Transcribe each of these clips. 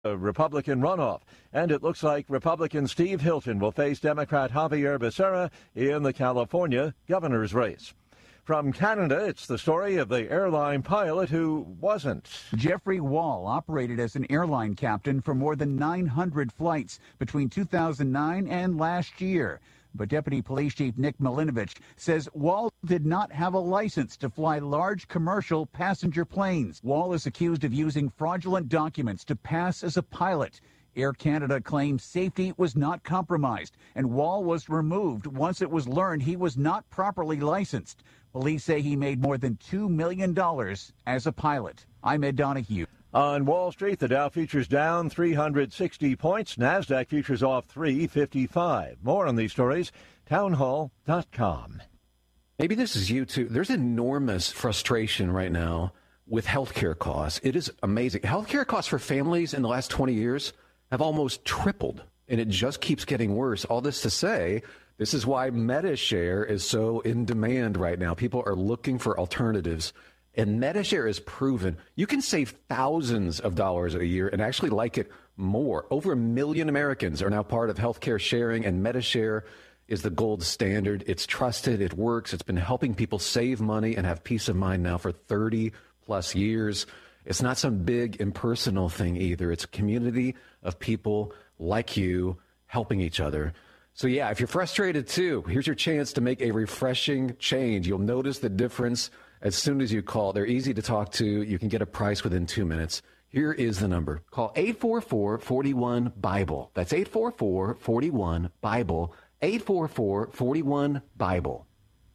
a Republican runoff, and it looks like Republican Steve Hilton will face Democrat Javier Becerra in the California governor's race. From Canada, it's the story of the airline pilot who wasn't. Jeffrey Wall operated as an airline captain for more than 900 flights between 2009 and last year. But Deputy Police Chief Nick Milinovich says Wall did not have a license to fly large commercial passenger planes. Wall is accused of using fraudulent documents to pass as a pilot. Air Canada claims safety was not compromised, and Wall was removed once it was learned he was not properly licensed. Police say he made more than $2 million as a pilot. I'm Ed Donahue. On Wall Street, the Dow futures down 360 points. NASDAQ futures off 355. More on these stories, townhall.com. Maybe this is you, too. There's enormous frustration right now with healthcare costs. It is amazing. Healthcare costs for families in the last 20 years have almost tripled, and it just keeps getting worse. All this to say, this is why Medi-Share is so in demand right now. People are looking for alternatives. And Medi-Share is proven you can save thousands of dollars a year and actually like it more. Over 1 million Americans are now part of healthcare sharing, and Medi-Share is the gold standard. It's trusted. It works. It's been helping people save money and have peace of mind now for 30 plus years. It's not some big impersonal thing either. It's a community of people like you helping each other. So, yeah, if you're frustrated, too, here's your chance to make a refreshing change. You'll notice the difference as soon as you call. They're easy to talk to. You can get a price within 2 minutes. Here is the number. Call 844-41-BIBLE. That's 844-41-BIBLE. 844-41-BIBLE.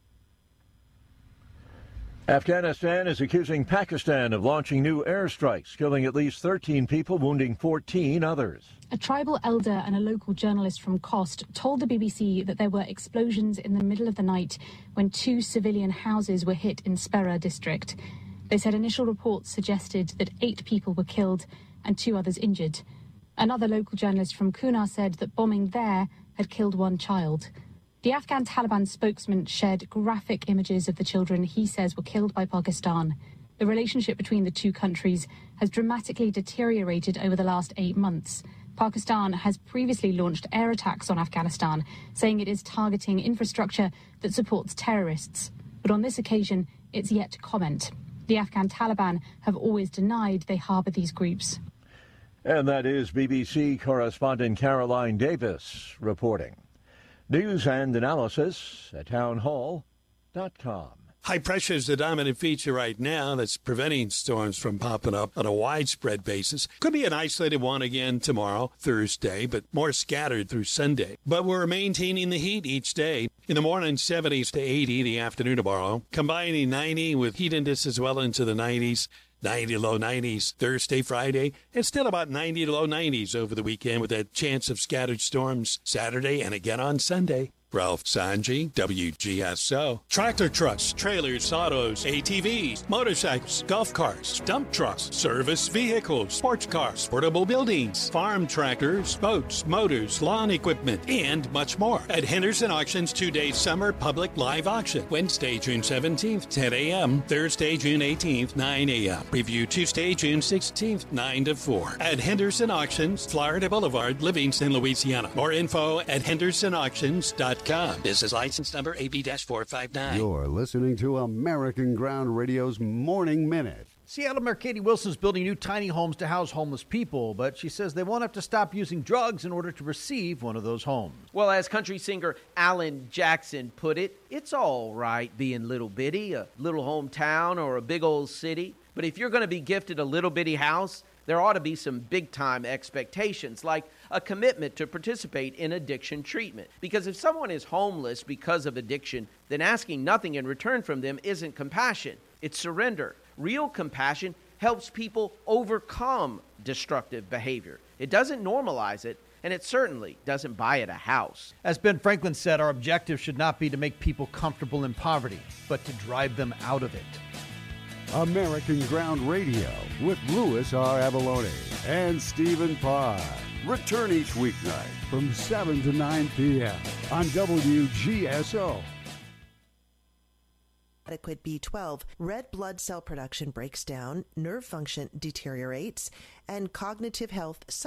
Afghanistan is accusing Pakistan of launching new airstrikes, killing at least 13 people, wounding 14 others. A tribal elder and a local journalist from Khost told the BBC that there were explosions in the middle of the night when 2 civilian houses were hit in Spera district. They said initial reports suggested that 8 people were killed and 2 others injured. Another local journalist from Kunar said that bombing there had killed 1 child. The Afghan Taliban spokesman shared graphic images of the children he says were killed by Pakistan. The relationship between the 2 countries has dramatically deteriorated over the last 8 months. Pakistan has previously launched air attacks on Afghanistan, saying it is targeting infrastructure that supports terrorists. But on this occasion, it's yet to comment. The Afghan Taliban have always denied they harbour these groups. And that is BBC correspondent Caroline Davis reporting. News and analysis at townhall.com. High pressure is the dominant feature right now that's preventing storms from popping up on a widespread basis. Could be an isolated one again tomorrow, Thursday, but more scattered through Sunday. But we're maintaining the heat each day. In the morning, 70s to 80, the afternoon tomorrow. Combining 90 with heat index as well into the 90s. 90 to low 90s Thursday, Friday, and still about 90 to low 90s over the weekend with a chance of scattered storms Saturday and again on Sunday. Ralph Sanji, WGSO. Tractor trucks, trailers, autos, ATVs, motorcycles, golf carts, dump trucks, service vehicles, sports cars, portable buildings, farm tractors, boats, motors, lawn equipment, and much more at Henderson Auctions 2-day summer public live auction. Wednesday, June 17th, 10 a.m. Thursday, June 18th, 9 a.m. Preview Tuesday, June 16th, 9 to 4. At Henderson Auctions, Florida Boulevard, Livingston, Louisiana. More info at hendersonauctions.com. This is license number AB-459. You're listening to American Ground Radio's Morning Minute. Seattle Mayor Katie Wilson is building new tiny homes to house homeless people, but she says they won't have to stop using drugs in order to receive one of those homes. Well, as country singer Alan Jackson put it, it's all right being little bitty, a little hometown or a big old city. But if you're going to be gifted a little bitty house, there ought to be some big-time expectations, like a commitment to participate in addiction treatment. Because if someone is homeless because of addiction, then asking nothing in return from them isn't compassion, it's surrender. Real compassion helps people overcome destructive behavior. It doesn't normalize it, and it certainly doesn't buy it a house. As Ben Franklin said, our objective should not be to make people comfortable in poverty, but to drive them out of it. American Ground Radio with Louis R. Avalone and Stephen Parr. Return each weeknight from 7 to 9 p.m. on WGSO. inadequate B12, red blood cell production breaks down, nerve function deteriorates, and cognitive health suffers.